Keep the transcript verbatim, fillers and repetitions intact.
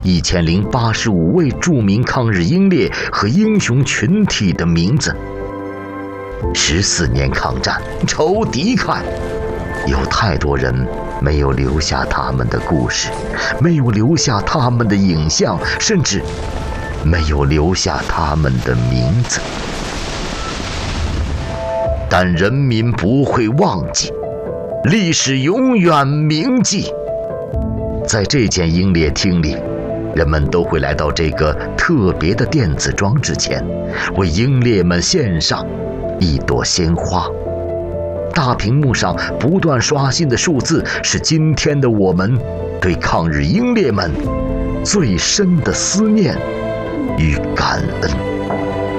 一千零八十五位著名抗日英烈和英雄群体的名字。十四年抗战，仇敌忾，有太多人没有留下他们的故事，没有留下他们的影像，甚至没有留下他们的名字。但人民不会忘记，历史永远铭记。在这间英烈厅里，人们都会来到这个特别的电子装置前，为英烈们献上一朵鲜花。大屏幕上不断刷新的数字，是今天的我们对抗日英烈们最深的思念与感恩。